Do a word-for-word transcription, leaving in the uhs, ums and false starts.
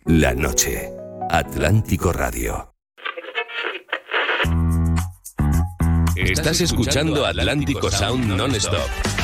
La noche. Atlántico Radio. Estás escuchando Atlántico Sound Non-Stop.